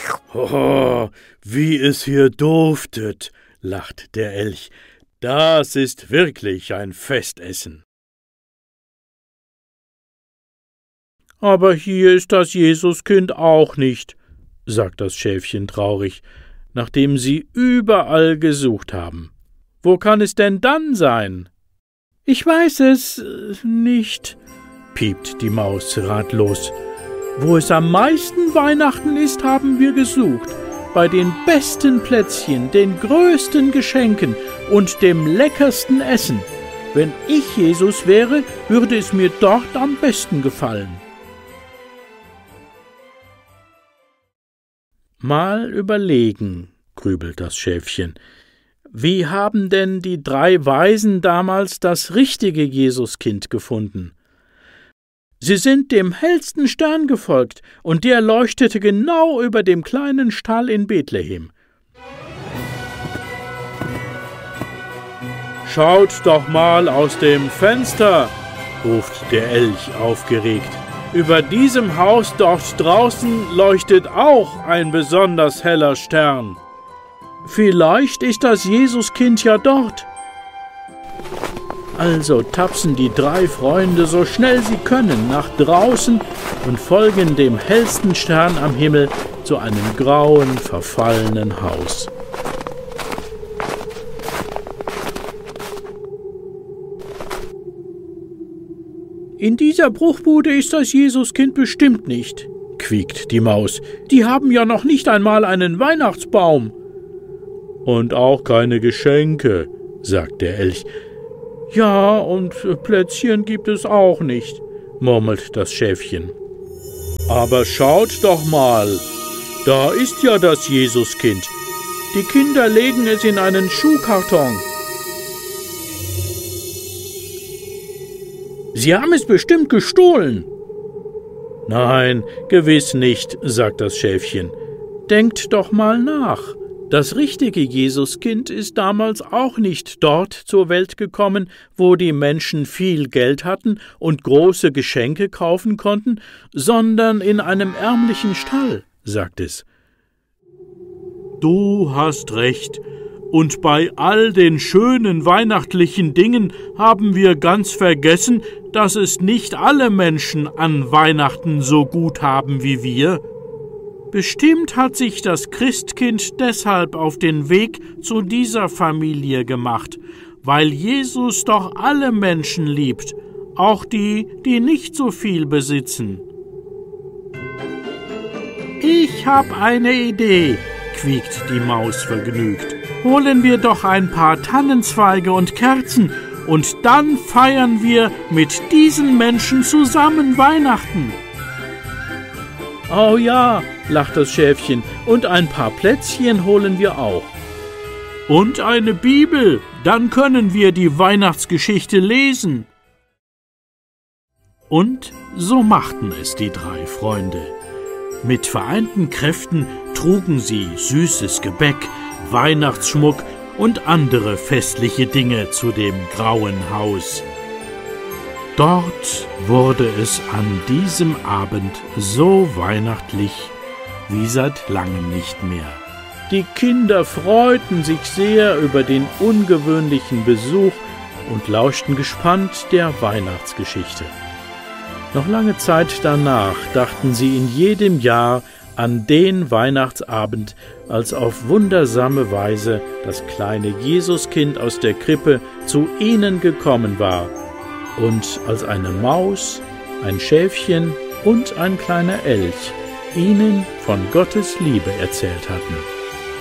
Oh, wie es hier duftet, lacht der Elch. Das ist wirklich ein Festessen. Aber hier ist das Jesuskind auch nicht, sagt das Schäfchen traurig, nachdem sie überall gesucht haben. Wo kann es denn dann sein? Ich weiß es nicht, piept die Maus ratlos. Wo es am meisten Weihnachten ist, haben wir gesucht. Bei den besten Plätzchen, den größten Geschenken und dem leckersten Essen. Wenn ich Jesus wäre, würde es mir dort am besten gefallen. Mal überlegen, grübelt das Schäfchen. Wie haben denn die 3 Weisen damals das richtige Jesuskind gefunden? Sie sind dem hellsten Stern gefolgt, und der leuchtete genau über dem kleinen Stall in Bethlehem. »Schaut doch mal aus dem Fenster«, ruft der Elch aufgeregt. »Über diesem Haus dort draußen leuchtet auch ein besonders heller Stern. Vielleicht ist das Jesuskind ja dort.« Also tapsen die 3 Freunde so schnell sie können nach draußen und folgen dem hellsten Stern am Himmel zu einem grauen, verfallenen Haus. »In dieser Bruchbude ist das Jesuskind bestimmt nicht«, quiekt die Maus. »Die haben ja noch nicht einmal einen Weihnachtsbaum.« »Und auch keine Geschenke«, sagt der Elch. »Ja, und Plätzchen gibt es auch nicht«, murmelt das Schäfchen. »Aber schaut doch mal, da ist ja das Jesuskind. Die Kinder legen es in einen Schuhkarton.« »Sie haben es bestimmt gestohlen.« »Nein, gewiss nicht«, sagt das Schäfchen. »Denkt doch mal nach. Das richtige Jesuskind ist damals auch nicht dort zur Welt gekommen, wo die Menschen viel Geld hatten und große Geschenke kaufen konnten, sondern in einem ärmlichen Stall«, sagt es. »Du hast recht. Und bei all den schönen weihnachtlichen Dingen haben wir ganz vergessen, dass es nicht alle Menschen an Weihnachten so gut haben wie wir. Bestimmt hat sich das Christkind deshalb auf den Weg zu dieser Familie gemacht, weil Jesus doch alle Menschen liebt, auch die, die nicht so viel besitzen.« »Ich hab eine Idee«, quiekt die Maus vergnügt. »Holen wir doch ein paar Tannenzweige und Kerzen, und dann feiern wir mit diesen Menschen zusammen Weihnachten.« »Oh ja«, lacht das Schäfchen, »und ein paar Plätzchen holen wir auch.« »Und eine Bibel, dann können wir die Weihnachtsgeschichte lesen.« Und so machten es die 3 Freunde. Mit vereinten Kräften trugen sie süßes Gebäck, Weihnachtsschmuck und andere festliche Dinge zu dem grauen Haus. Dort wurde es an diesem Abend so weihnachtlich wie seit langem nicht mehr. Die Kinder freuten sich sehr über den ungewöhnlichen Besuch und lauschten gespannt der Weihnachtsgeschichte. Noch lange Zeit danach dachten sie in jedem Jahr an den Weihnachtsabend, als auf wundersame Weise das kleine Jesuskind aus der Krippe zu ihnen gekommen war und als eine Maus, ein Schäfchen und ein kleiner Elch ihnen von Gottes Liebe erzählt hatten.